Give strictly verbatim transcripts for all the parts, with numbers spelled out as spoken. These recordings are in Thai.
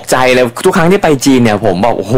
ใจเลยทุกครั้งที่ไปจีนเนี่ยผมบอกโอ้โห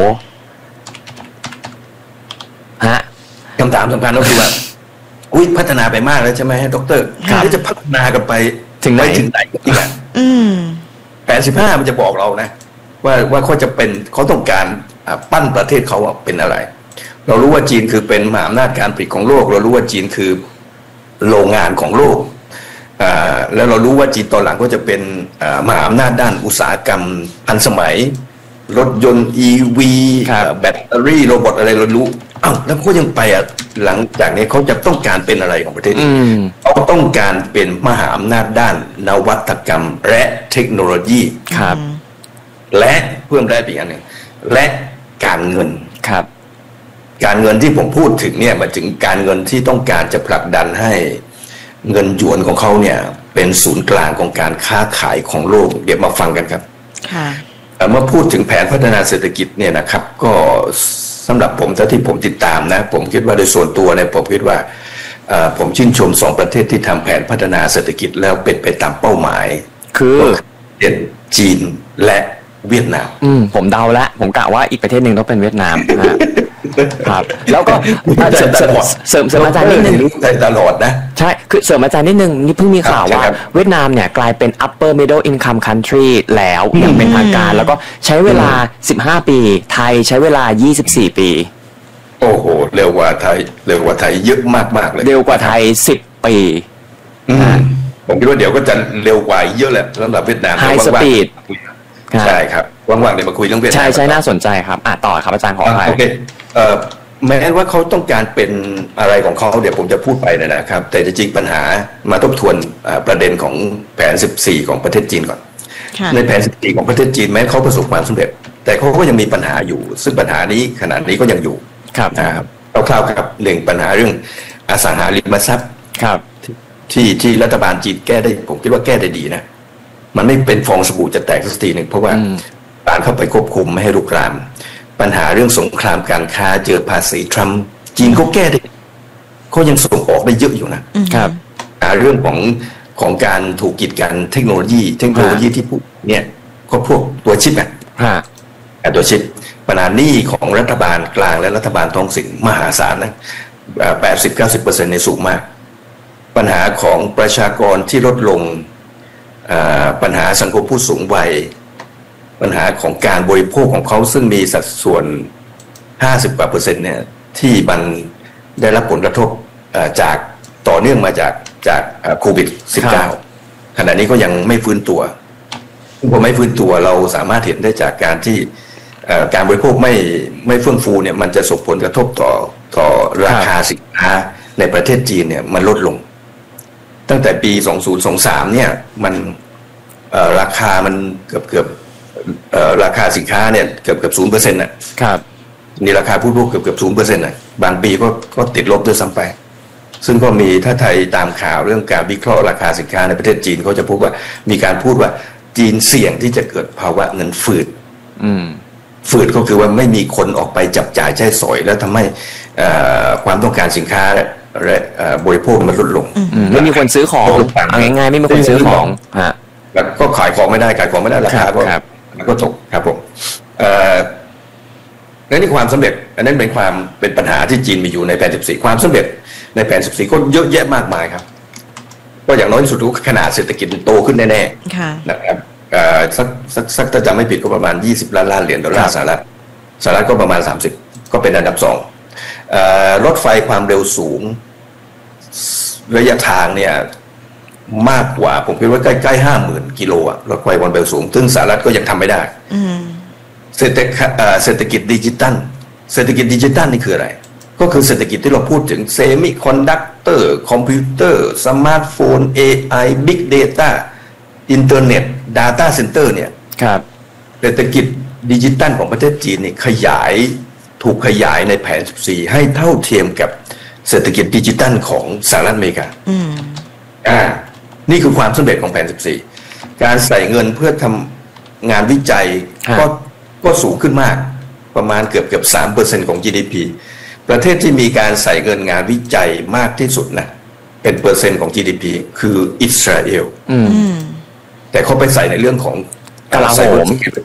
ฮะคำถามสำคัญก็คือว่าอุ้ยพัฒนาไปมากแล้วใช่ไหมดรที่จะพัฒนากันไปถึงไหนถึงไหนอีกอ่ะแปดสิบห้ามันจะบอกเรานะว่าว่าเขาจะเป็นเขาต้องการปั้นประเทศเขาเป็นอะไรเรารู้ว่าจีนคือเป็นมหาอำนาจการผลิตของโลกเรารู้ว่าจีนคือโรงงานของโลกแล้วเรารู้ว่าจีนตอนหลังก็จะเป็นมหาอำนาจด้านอุตสาหกรรมทันสมัยรถยนต์ อี วี แบตเตอรี่โรบอทอะไรเรารู้อ้าวแล้วเขายังไปอ่ะหลังจากนี้เขาจะต้องการเป็นอะไรของประเทศเขาต้องการเป็นมหาอำนาจด้านนวัตกรรมและเทคโนโลยีครับและเพิ่มได้อีกอันหนึ่งและการเงินครับการเงินที่ผมพูดถึงเนี่ยมาถึงการเงินที่ต้องการจะผลักดันให้เงินหยวนของเขาเนี่ยเป็นศูนย์กลางของการค้าขายของโลกเดี๋ยวมาฟังกันครับค่ะเมื่อพูดถึงแผนพัฒนาเศรษฐกิจเนี่ยนะครับก็สำหรับผมเท่าที่ผมติดตามนะผมคิดว่าโดยส่วนตัวเนี่ยผมคิดว่าผมชื่นชมสองประเทศที่ทำแผนพัฒนาเศรษฐกิจแล้วเป็นไปตามเป้าหมายคือจีนและเวียดนามอืมผมเดาแล้วผมกะว่าอีกประเทศหนึ่งต้องเป็นเวียดนามครับแล้วก็เสริมเสริมเสริมอาจารย์นิดนึงใจตลอดนะใช่คือเสริมอาจารย์นิดนึงนี่เพิ่งมีข่าวว่าเวียดนามเนี่ยกลายเป็น upper middle income country แล้วอย่างเป็นทางการแล้วก็ใช้เวลาสิบห้าปีไทยใช้เวลายี่สิบสี่ปีโอ้โหเร็วกว่าไทยเร็วกว่าไทยเยอะมากๆเลยเร็วกว่าไทยสิบปีผมคิดว่าเดี๋ยวก็จะเร็วกว่าเยอะแหละสำหรับเวียดนาม high speed ใช่ครับว่างๆเดี๋ยวมาคุยเรื่องเวียดนามใช่ใช่น่าสนใจครับอ่ะต่อครับอาจารย์ขออภัยโอเคเอ่อแม้ว่าเขาต้องการเป็นอะไรของเขาเดี๋ยวผมจะพูดไปนะครับแต่จริงๆปัญหามาทบทวนประเด็นของแผนสิบสี่ของประเทศจีนก่อนในแผนสิบสี่ของประเทศจีนแม้เขาประสบความสำเร็จแต่เขาก็ยังมีปัญหาอยู่ซึ่งปัญหานี้ขนาดนี้ก็ยังอยู่นะครับคร่าวๆครับเรื่องปัญหาเรื่องอสังหาริมทรัพย์ที่ที่รัฐบาลจีนแก้ได้ผมคิดว่าแก้ได้ดีนะมันไม่เป็นฟองสบู่จะแตกสักทีหนึ่งเพราะว่าการเข้าไปควบคุมไม่ให้ลุกลามปัญหาเรื่องสงครามการค้าเจอภาษีทรัมป์จีนเขาแก้ได้เขายังส่งออกได้เยอะอยู่นะครับเรื่องของของการถูกกีดกันเทคโนโลยีเทคโนโลยีที่พูดเนี่ยก็พวกตัวชิปอ่ะตัวชิปปัญหาหนี้ของรัฐบาลกลางและรัฐบาลท้องถิ่นมหาศาลนะแปดสิบเก้าสิบเปอร์เซ็นต์ในสูงมากปัญหาของประชากรที่ลดลงปัญหาสังคมผู้สูงวัยปัญหาของการบริโภคของเขาซึ่งมีสัดส่วนห้าสิบกว่าเปอร์เซ็นต์เนี่ยที่มันได้รับผลกระทบจากต่อเนื่องมาจากจากโควิด สิบเก้า ขณะนี้ก็ยังไม่ฟื้นตัวพอไม่ฟื้นตัวเราสามารถเห็นได้จากการที่การบริโภคไม่ไม่เฟื่องฟูเนี่ยมันจะส่งผลกระทบต่อต่อราคาสินค้าในประเทศจีนเนี่ยมันลดลงตั้งแต่ปีสองพันยี่สิบสามเนี่ยมันราคามันเกือบเกือบราคาสินค้าเนี่ยเกือบเกือบศูนย์เปอร์เซ็นต์นะครับนี่ราคาผู้บริโภคเกือบเกือบศูนย์เปอร์เซ็นต์นะบางปีก็ก็ติดลบด้วยซ้ำไปซึ่งก็มีถ้าไทยตามข่าวเรื่องการวิเคราะห์ราคาสินค้าในประเทศจีนเขาจะพูดว่ามีการพูดว่าจีนเสี่ยงที่จะเกิดภาวะเงินฝืดฝืดก็คือว่าไม่มีคนออกไปจับจ่ายใช้สอยแล้วทำให้ความต้องการสินค้าและบริโภคมันลดลงไม่มีคนซื้อของง่ายๆไม่มีคนซื้อของฮะแล้วก็ขายของไม่ได้ขายของไม่ได้ราคาก็ก็ตกครับผมนั่นนี่ความสำเร็จอันนั้นเป็นความเป็นปัญหาที่จีนมีอยู่ในแผนสิบสี่ความสำเร็จในแผนสิบสี่ก็เยอะแยะมากมายครับก็อย่างน้อยที่สุดขนาดเศรษฐกิจโตขึ้นแน่ๆนะครับสักสักสักถ้าจำไม่ผิดก็ประมาณยี่สิบล้านล้านเหรียญดอลลาร์สหรัฐสหรัฐก็ประมาณสามสิบก็เป็นอันดับสองรถไฟความเร็วสูงระยะทางเนี่ยมากกว่าผมคิดว่าใกล้ๆห้าหมื่นกิโลอะรถไฟความเร็วสูงซึ่งสหรัฐก็ยังทำไม่ได้เศรษฐกิจเศรษฐกิจดิจิตัลเศรษฐกิจดิจิตัลนี่คืออะไรก็คือเศรษฐกิจที่เราพูดถึงเซมิคอนดักเตอร์คอมพิวเตอร์สมาร์ทโฟน เอ ไอ Big Data อินเทอร์เน็ต Data Center เนี่ยครับเศรษฐกิจดิจิตัลของประเทศจีนนี่ขยายถูกขยายในแผนสิบสี่ให้เท่าเทียมกับเศรษฐกิจดิจิตัลของสหรัฐอเมริกาอ่านี่คือความสำเร็จของแผนสิบสี่การใส่เงินเพื่อทำงานวิจัยก็ก็สูงขึ้นมากประมาณเกือบเกือบสามเปอร์เซ็นต์ของ จี ดี พี ประเทศที่มีการใส่เงินงานวิจัยมากที่สุดนะเป็นเปอร์เซ็นต์ของ จี ดี พี คืออิสราเอลแต่เขาไปใส่ในเรื่องของกลาโหม